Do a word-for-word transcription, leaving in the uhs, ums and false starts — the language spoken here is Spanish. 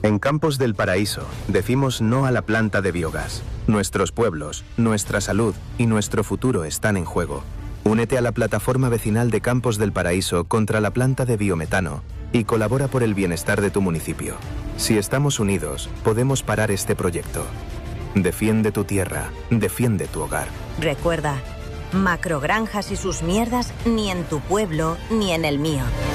En Campos del Paraíso decimos no a la planta de biogás. Nuestros pueblos, nuestra salud y nuestro futuro están en juego. Únete a la plataforma vecinal de Campos del Paraíso contra la planta de biometano y colabora por el bienestar de tu municipio. Si estamos unidos, podemos parar este proyecto. Defiende tu tierra, defiende tu hogar. Recuerda, macrogranjas y sus mierdas ni en tu pueblo ni en el mío.